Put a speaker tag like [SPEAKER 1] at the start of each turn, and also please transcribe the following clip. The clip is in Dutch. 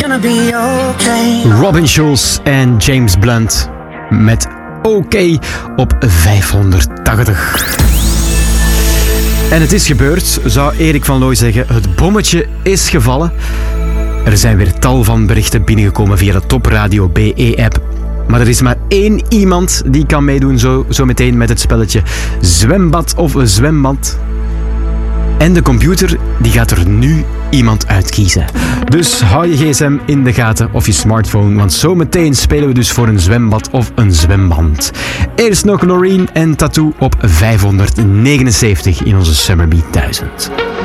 [SPEAKER 1] gonna be okay.
[SPEAKER 2] Robin Schulz en James Blunt met OK op 580. En het is gebeurd, zou Erik van Looy zeggen. Het bommetje is gevallen. Er zijn weer tal van berichten binnengekomen via de Top Radio BE-app. Maar er is maar één iemand die kan meedoen zo meteen met het spelletje Zwembad of Zwembad. En de computer die gaat er nu iemand uitkiezen. Dus hou je gsm in de gaten of je smartphone, want zometeen spelen we dus voor een zwembad of een zwemband. Eerst nog Loreen en Tattoo op 579 in onze Summer Beat 1000.